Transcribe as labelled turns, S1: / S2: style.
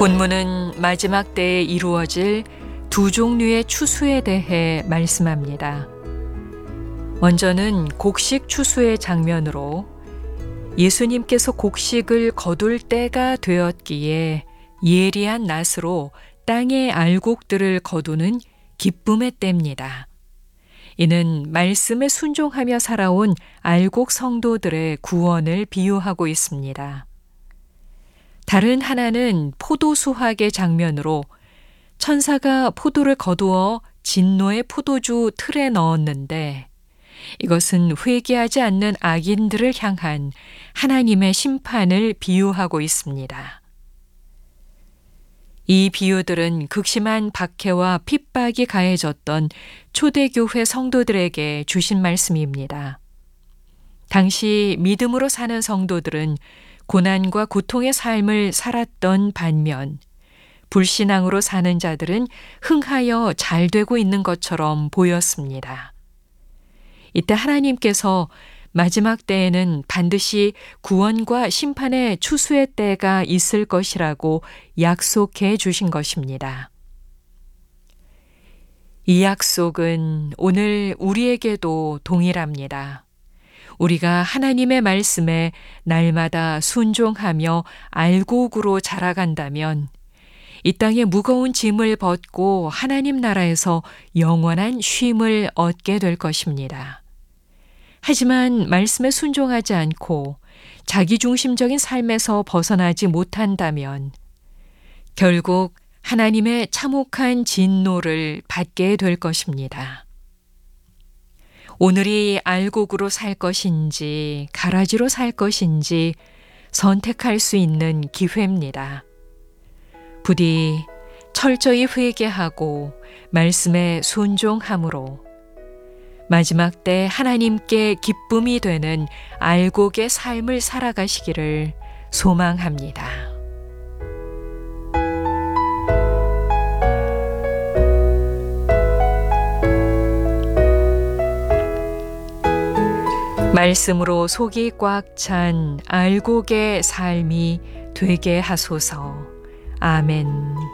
S1: 본문은 마지막 때에 이루어질 두 종류의 추수에 대해 말씀합니다. 먼저는 곡식 추수의 장면으로 예수님께서 곡식을 거둘 때가 되었기에 예리한 낫으로 땅의 알곡들을 거두는 기쁨의 때입니다. 이는 말씀에 순종하며 살아온 알곡 성도들의 구원을 비유하고 있습니다. 다른 하나는 포도 수확의 장면으로 천사가 포도를 거두어 진노의 포도주 틀에 넣었는데 이것은 회개하지 않는 악인들을 향한 하나님의 심판을 비유하고 있습니다. 이 비유들은 극심한 박해와 핍박이 가해졌던 초대교회 성도들에게 주신 말씀입니다. 당시 믿음으로 사는 성도들은 고난과 고통의 삶을 살았던 반면 불신앙으로 사는 자들은 흥하여 잘 되고 있는 것처럼 보였습니다. 이때 하나님께서 마지막 때에는 반드시 구원과 심판의 추수의 때가 있을 것이라고 약속해 주신 것입니다. 이 약속은 오늘 우리에게도 동일합니다. 우리가 하나님의 말씀에 날마다 순종하며 알곡으로 자라간다면 이 땅의 무거운 짐을 벗고 하나님 나라에서 영원한 쉼을 얻게 될 것입니다. 하지만 말씀에 순종하지 않고 자기중심적인 삶에서 벗어나지 못한다면 결국 하나님의 참혹한 진노를 받게 될 것입니다. 오늘이 알곡으로 살 것인지 가라지로 살 것인지 선택할 수 있는 기회입니다. 부디 철저히 회개하고 말씀에 순종함으로 마지막 때 하나님께 기쁨이 되는 알곡의 삶을 살아가시기를 소망합니다. 말씀으로 속이 꽉 찬 알곡의 삶이 되게 하소서. 아멘.